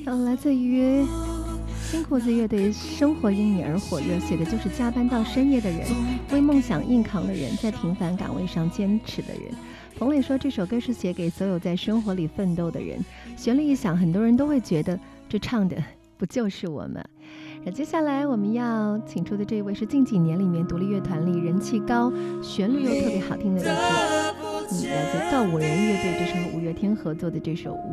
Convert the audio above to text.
来自于新裤子乐队生活因你而火热，写的就是加班到深夜的人，为梦想硬扛的人，在平凡岗位上坚持的人。彭磊说这首歌是写给所有在生活里奋斗的人，旋律一响，很多人都会觉得这唱的不就是我们。接下来我们要请出的这一位是近几年里面独立乐团里人气高、旋律又特别好听的一支，来自告五人乐队，这是和五月天合作的这首